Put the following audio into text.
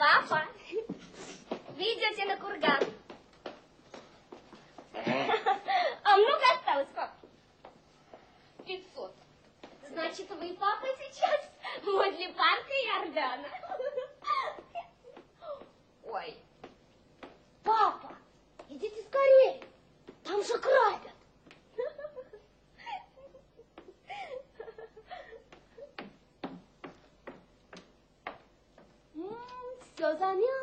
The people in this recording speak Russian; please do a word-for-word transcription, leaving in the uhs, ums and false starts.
Папа, вы идете на курган. А много осталось, пап? Пятьсот. Значит, вы и папа сейчас возле парка Иордана. Ой. Папа, идите скорее. Там же грабят. Все замяло.